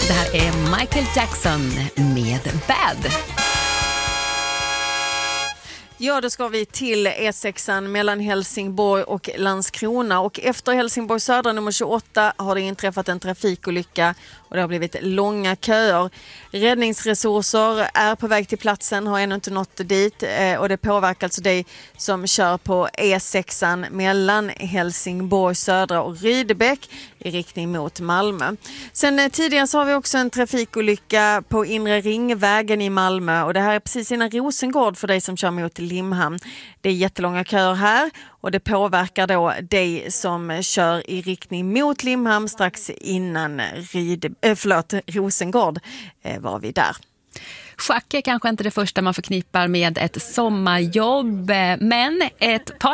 Det här är Michael Jackson med Bad. Ja, då ska vi till E6 mellan Helsingborg och Landskrona. Och efter Helsingborg södra nummer 28 har det inträffat en trafikolycka och det har blivit långa köer. Räddningsresurser är på väg till platsen, har ännu inte nått dit och det påverkar alltså dig som kör på E6 mellan Helsingborg södra och Rydebäck i riktning mot Malmö. Sen tidigare så har vi också en trafikolycka på Inre Ringvägen i Malmö och det här är precis innan Rosengård för dig som kör mot Limhamn. Det är jättelånga köer här och det påverkar då dig som kör i riktning mot Limhamn strax innan Rosengård var vi där. Schack är kanske inte det första man förknippar med ett sommarjobb, men ett par